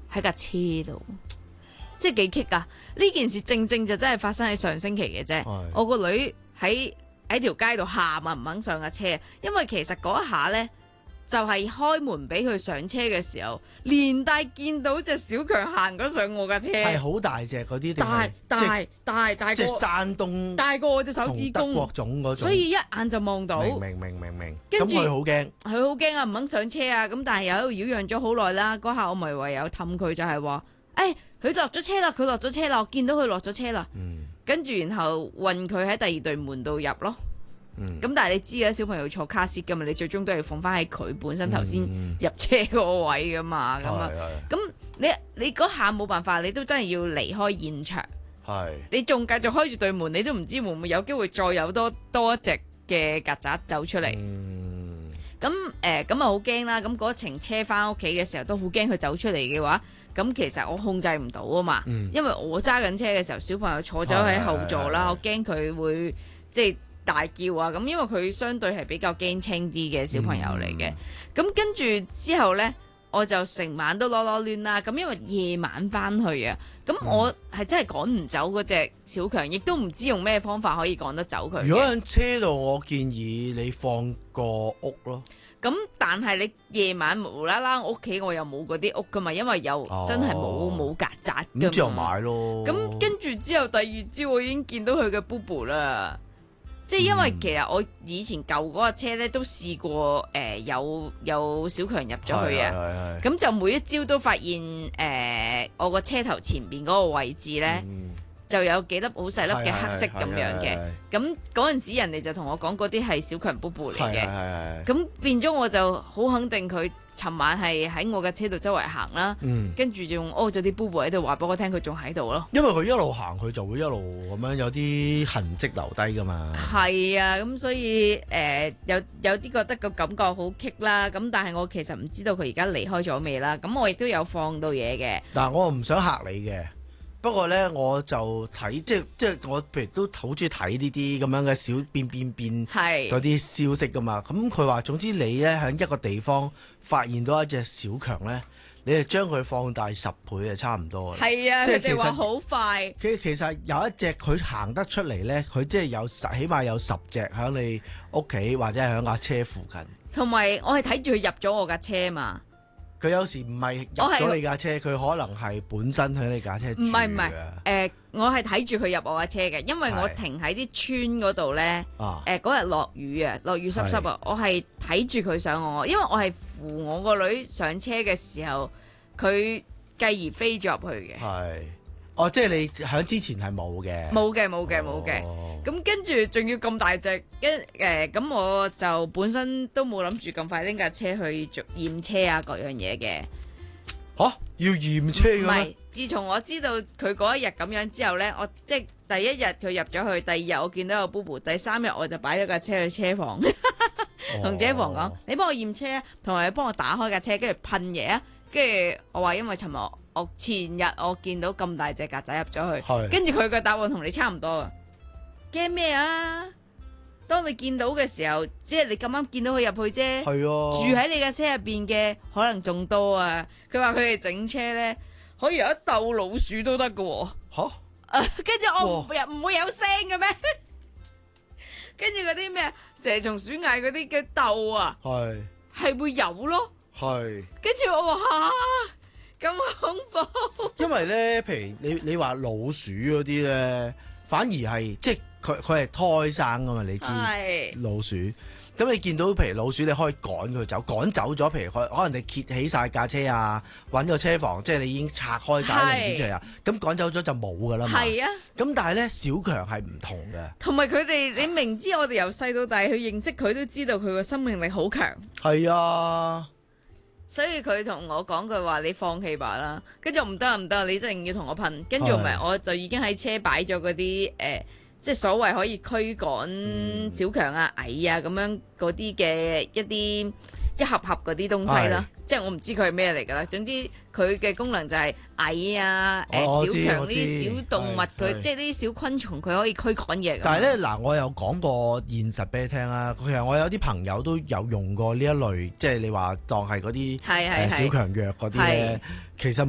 喺架車度，即係幾棘㗎。呢件事正就真係發生喺上星期嘅啫。我個女喺條街度喊啊，唔肯上架車，因為其實嗰一下呢，就係開門俾佢上車嘅時候，連帶見到隻小強行咗上我架車， 係好大隻嗰啲定係大個， 即係山東大過我隻手指公， 德國種嗰種， 所以一眼就望到。 明。咁佢好驚， 佢好驚啊，唔肯上車啊。咁但係又喺度擾攘咗好耐啦。嗰下我咪唯有氹佢，就係話：佢落咗車啦，佢落咗車啦，我見到佢落咗車啦。跟住然後運佢喺第二對門度入咯。咁但係你知嘅，小朋友坐卡士噶嘛，你最終都係放翻喺佢本身頭先入車嗰個位噶嘛，咁你嗰下冇辦法，你都真係要離開現場。你仲繼續開住對門，你都唔知會唔會有機會再有多一隻嘅曱甴走出嚟。咁啊好驚啦！咁嗰程車翻屋企嘅時候都好驚佢走出嚟嘅話，咁其實我控制唔到啊嘛，因為我揸緊車嘅時候，小朋友坐咗喺後座啦，我驚佢會即係大叫啊！咁因為佢相對係比較驚青啲嘅小朋友嚟嘅，咁跟住之後呢，我就成晚都囉囉攣啦。咁因為夜晚翻去啊，咁我係真係趕唔走嗰隻小強，亦都唔知用咩方法可以趕得走佢。 如果喺車度，我建議你放個屋咯。 咁但係你夜晚無啦啦，屋企我又冇嗰啲屋噶嘛，因為又真係冇曱甴噶嘛。 咁之後買咯。 咁跟住之後第二朝我已經見到佢嘅 BoBo 啦。即係因為其實我以前舊嗰架車咧都試過有小強入咗去啊，咁就每一朝都發現我個車頭前邊嗰個位置咧就有幾粒好細粒嘅黑色咁樣嘅，咁嗰陣時人哋就同我講嗰啲係小強 BoBo 嚟嘅，咁變咗我就好肯定佢尋晚係喺我嘅車度周圍行啦，跟住仲屙咗啲 BoBo 喺度，話俾我聽佢仲喺度咯。 因為佢一路行，佢就會一路咁樣有啲痕跡留低噶嘛。 係啊，咁所以有啲覺得個感覺好棘啦。咁但係我其實唔知道佢而家離開咗未啦。咁我亦都有放到嘢嘅。 嗱，我唔想嚇你嘅。不過咧，我就睇即係我譬如都好中意睇呢啲咁樣嘅小變嗰啲消息噶嘛。咁佢話總之你咧喺一個地方發現到一隻小強咧，你就將佢放大10倍就差唔多。 係啊， 即係佢哋話好快。 其實有一隻佢行得出嚟咧，佢即係起碼有10隻喺你屋企或者係喺架車附近。 同埋我係睇住佢入咗我架車嘛。 佢有時唔係入咗你架車，佢可能係本身喺你架車住嘅。唔係，我係睇住佢入我架車嘅，因為我停喺啲村嗰度咧。嗰日落雨啊，落雨濕濕啊，我係睇住佢上我，因為我係扶我個女上車嘅時候，佢繼而飛咗入去嘅。 即係你喺之前係冇嘅。 冇嘅。咁跟住仲要咁大隻，咁我就本身都冇諗住咁快拎架車去驗車啊各樣嘢嘅。 要驗車嘅咩？唔係， 自從我知道佢嗰一日咁樣之後呢，我即係第一日佢入咗去，第二日我見到有 BoBo，第三日我就擺咗架車去車房，同車房講：你幫我驗車啊，同埋你幫我打開架車，跟住噴嘢啊。跟住我話因為前日我見到咁大隻曱甴入咗去，跟住佢嘅答案同你差唔多啊。驚咩啊？當你見到嘅時候，即係你咁啱見到佢入去啫。住喺你架車入邊嘅可能仲多啊。佢話佢哋整車咧，可以有一竇老鼠都得㗎喎。跟住我唔會有聲嘅咩？跟住嗰啲咩蛇蟲鼠蟻嗰啲嘅竇啊，係會有咯。跟住我話咁恐怖。因為咧，譬如你話老鼠嗰啲咧，反而係即係佢係胎生噶嘛，你知老鼠。咁你見到譬如老鼠，你可以趕佢走，趕走咗。譬如可能你揭起晒架車啊，揾個車房，即係你已經拆開晒零件出嚟啊。咁趕走咗就冇噶啦嘛。係啊。咁但係咧，小強係唔同嘅。同埋佢哋，你明知我哋由細到大去認識佢，都知道佢個生命力好強。係啊。所以佢同我講句話：你放棄吧啦。跟住唔得，你一定要同我噴。跟住我就已經喺車擺咗嗰啲即係所謂可以驅趕小強啊、蟻啊咁樣嗰啲嘅一盒盒嗰啲東西啦。即係我唔知佢係咩嚟㗎啦。總之佢嘅功能就係蟻啊、小強呢啲小動物，佢即係呢啲小昆蟲，佢可以驅趕嘢。但係咧嗱，我有講過現實俾你聽啊。其實我有啲朋友都有用過呢一類，即係你話當係嗰啲小強藥嗰啲咧，其實